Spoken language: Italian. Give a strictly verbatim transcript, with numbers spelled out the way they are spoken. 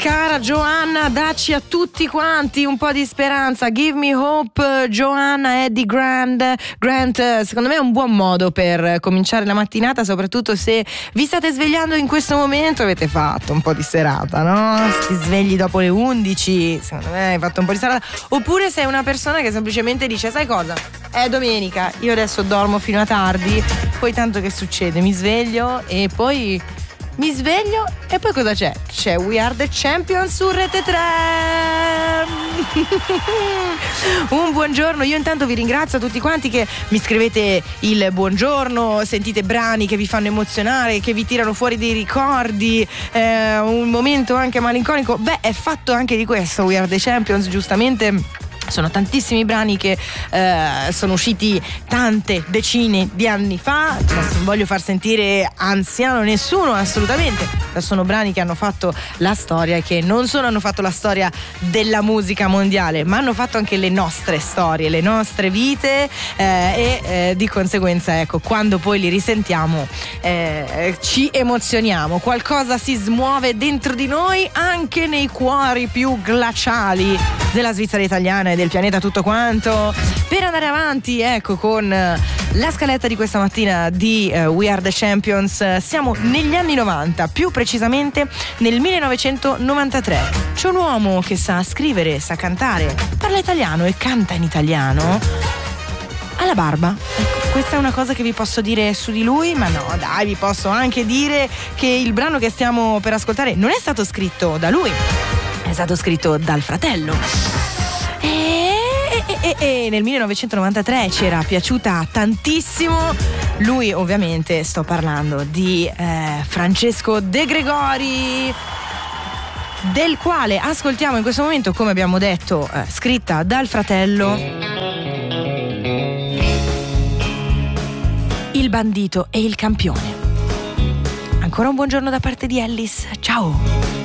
cara Joanna, dacci a tutti quanti un po' di speranza. Give me hope, Joanna Eddie Grant. Grant, secondo me è un buon modo per cominciare la mattinata, soprattutto se vi state svegliando in questo momento, avete fatto un po' di serata, no? Ti svegli dopo le undici, secondo me hai fatto un po' di serata. Oppure sei una persona che semplicemente dice: sai cosa? È domenica, io adesso dormo fino a tardi, poi tanto che succede? Mi sveglio e poi mi sveglio e poi cosa c'è? C'è We Are The Champions su Rete tre. Un buongiorno, io intanto vi ringrazio a tutti quanti che mi scrivete il buongiorno, sentite brani che vi fanno emozionare, che vi tirano fuori dei ricordi, eh, un momento anche malinconico. Beh, è fatto anche di questo We Are The Champions, giustamente. Sono tantissimi brani che eh, sono usciti tante decine di anni fa. Non voglio far sentire anziano nessuno, assolutamente. Sono brani che hanno fatto la storia e che non solo hanno fatto la storia della musica mondiale, ma hanno fatto anche le nostre storie, le nostre vite, eh, e eh, di conseguenza, ecco, quando poi li risentiamo eh, ci emozioniamo. Qualcosa si smuove dentro di noi, anche nei cuori più glaciali della Svizzera italiana e del pianeta tutto quanto. Per andare avanti, ecco, con la scaletta di questa mattina di uh, We Are The Champions, siamo negli anni novanta, più precisamente nel millenovecentonovantatré. C'è un uomo che sa scrivere, sa cantare, parla italiano e canta in italiano. Ha la barba. Ecco, questa è una cosa che vi posso dire su di lui, ma no, dai, vi posso anche dire che il brano che stiamo per ascoltare non è stato scritto da lui, è stato scritto dal fratello. E, e, e, e nel millenovecentonovantatré ci era piaciuta tantissimo. Lui, ovviamente, sto parlando di eh, Francesco De Gregori, del quale ascoltiamo in questo momento, come abbiamo detto, eh, scritta dal fratello, Il bandito e il campione. Ancora un buongiorno da parte di Ellis. Ciao.